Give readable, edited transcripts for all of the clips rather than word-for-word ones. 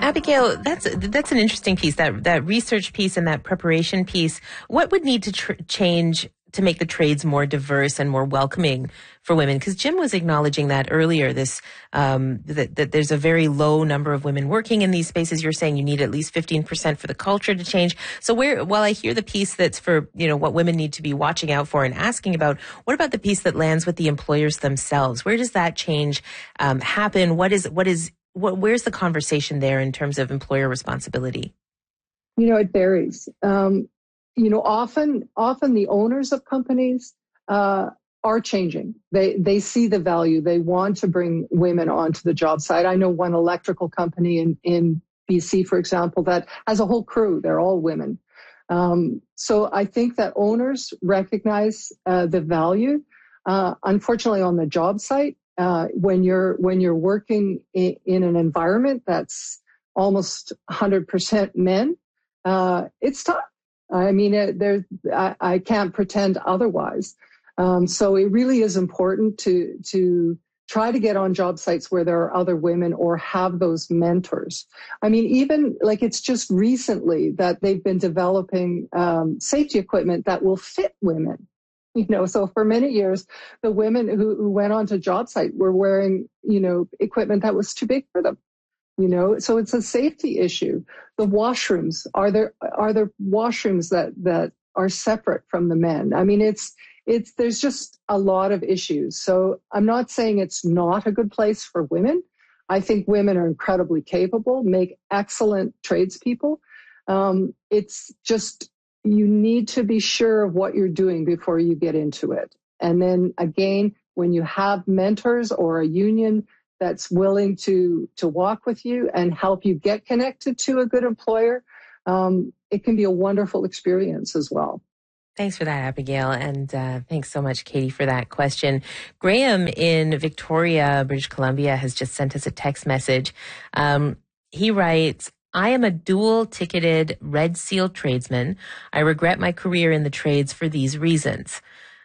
Abigail, that's an interesting piece, that research piece and that preparation piece. What would need to change to make the trades more diverse and more welcoming for women? Because Jim was acknowledging that earlier, this that there's a very low number of women working in these spaces. You're saying you need at least 15% for the culture to change. So while I hear the piece that's for, what women need to be watching out for and asking about, what about the piece that lands with the employers themselves? Where does that change happen? Where's the conversation there in terms of employer responsibility? It varies. Often the owners of companies are changing. They see the value. They want to bring women onto the job site. I know one electrical company in BC, for example, that has a whole crew. They're all women. So I think that owners recognize the value. Unfortunately, on the job site, when you're working in an environment that's almost 100% men, it's tough. I mean, I can't pretend otherwise. So it really is important to try to get on job sites where there are other women or have those mentors. I mean, even like it's just recently that they've been developing safety equipment that will fit women. So for many years, the women who went onto job site were wearing, equipment that was too big for them. So it's a safety issue. The washrooms, are there washrooms that are separate from the men? I mean, there's just a lot of issues. So I'm not saying it's not a good place for women. I think women are incredibly capable, make excellent tradespeople. It's just, you need to be sure of what you're doing before you get into it. And then again, when you have mentors or a union that's willing to walk with you and help you get connected to a good employer, it can be a wonderful experience as well. Thanks for that, Abigail. And thanks so much, Katie, for that question. Graham in Victoria, British Columbia, has just sent us a text message. He writes, I am a dual-ticketed Red Seal tradesman. I regret my career in the trades for these reasons.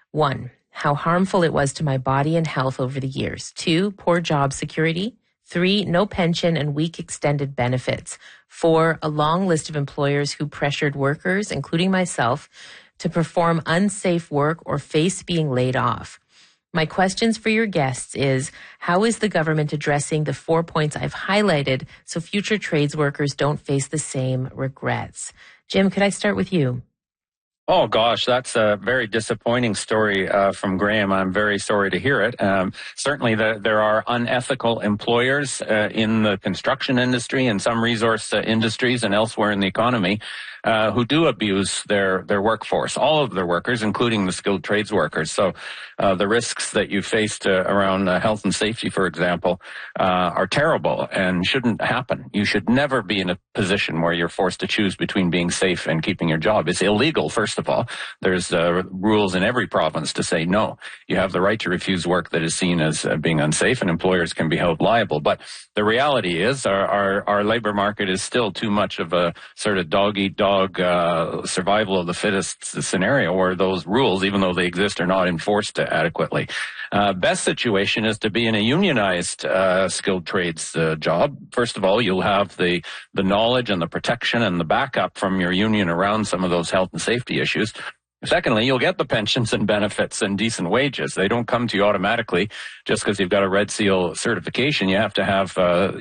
1, how harmful it was to my body and health over the years. 2, poor job security. 3, no pension and weak extended benefits. 4, a long list of employers who pressured workers, including myself, to perform unsafe work or face being laid off. My questions for your guests is, how is the government addressing the 4 points I've highlighted so future trades workers don't face the same regrets? Jim, could I start with you? Oh, gosh, that's a very disappointing story from Graham. I'm very sorry to hear it. Certainly, there are unethical employers in the construction industry and some resource industries and elsewhere in the economy who do abuse their workforce, all of their workers, including the skilled trades workers. So the risks that you faced around health and safety, for example, are terrible and shouldn't happen. You should never be in a position where you're forced to choose between being safe and keeping your job. It's illegal, first of all. There's rules in every province to say no. You have the right to refuse work that is seen as being unsafe, and employers can be held liable. But the reality is our labor market is still too much of a sort of dog-eat-dog survival of the fittest scenario where those rules, even though they exist, are not enforced adequately. Best situation is to be in a unionized skilled trades job. First of all, you'll have the knowledge and the protection and the backup from your union around some of those health and safety issues. Secondly, you'll get the pensions and benefits and decent wages. They don't come to you automatically just because you've got a Red Seal certification. You have to have,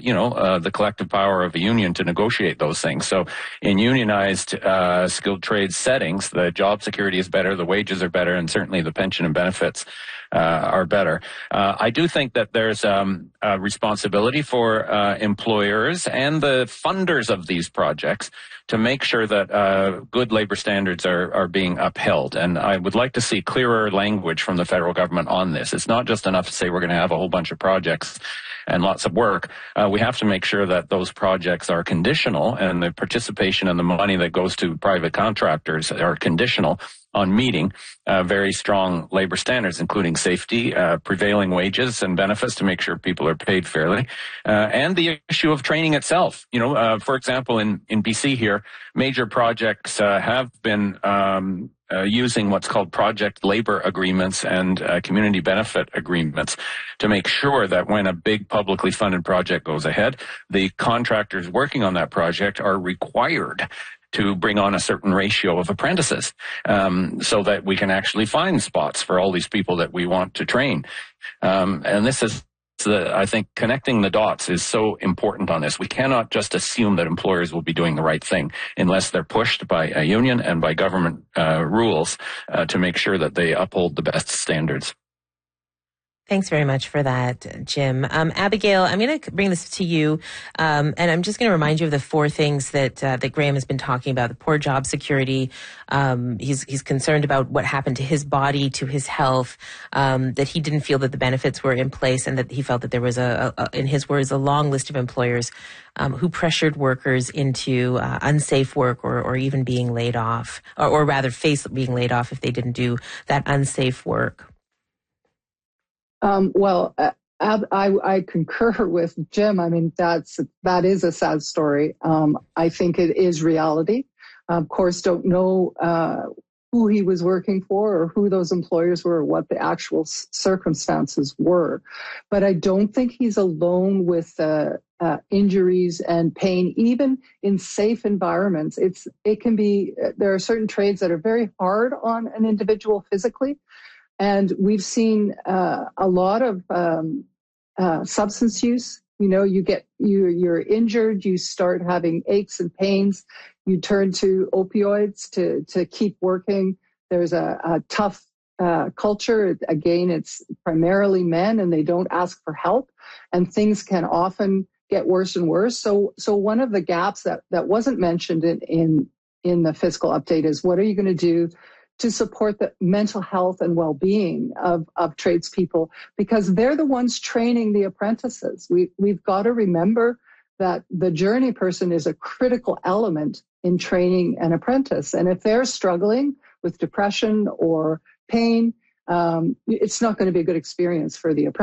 the collective power of a union to negotiate those things. So in unionized skilled trades settings, the job security is better, the wages are better, and certainly the pension and benefits are better. I do think that there's a responsibility for employers and the funders of these projects to make sure that good labor standards are being upheld. And I would like to see clearer language from the federal government on this. It's not just enough to say we're going to have a whole bunch of projects and lots of work. We have to make sure that those projects are conditional and the participation and the money that goes to private contractors are conditional on meeting very strong labor standards, including safety, prevailing wages and benefits to make sure people are paid fairly, and the issue of training itself. For example, in BC here, major projects have been using what's called project labor agreements and community benefit agreements to make sure that when a big publicly funded project goes ahead, the contractors working on that project are required to bring on a certain ratio of apprentices, so that we can actually find spots for all these people that we want to train. And this is I think connecting the dots is so important on this. We cannot just assume that employers will be doing the right thing unless they're pushed by a union and by government rules to make sure that they uphold the best standards. Thanks very much for that, Jim. Abigail, I'm going to bring this to you, and I'm just going to remind you of the four things that Graham has been talking about: the poor job security. He's concerned about what happened to his body, to his health, that he didn't feel that the benefits were in place, and that he felt that there was in his words, a long list of employers who pressured workers into unsafe work or even being laid off, or rather face being laid off if they didn't do that unsafe work. I concur with Jim. I mean, that is a sad story. I think it is reality. Of course, don't know who he was working for or who those employers were or what the actual circumstances were. But I don't think he's alone with injuries and pain, even in safe environments. It can be, there are certain trades that are very hard on an individual physically. And we've seen a lot of substance use. You know, you're injured, you start having aches and pains, you turn to opioids to keep working. There's a tough culture. Again, it's primarily men, and they don't ask for help, and things can often get worse and worse. So one of the gaps that wasn't mentioned in the fiscal update is, what are you going to do to support the mental health and well-being of tradespeople, because they're the ones training the apprentices. We've got to remember that the journey person is a critical element in training an apprentice. And if they're struggling with depression or pain, it's not going to be a good experience for the apprentice.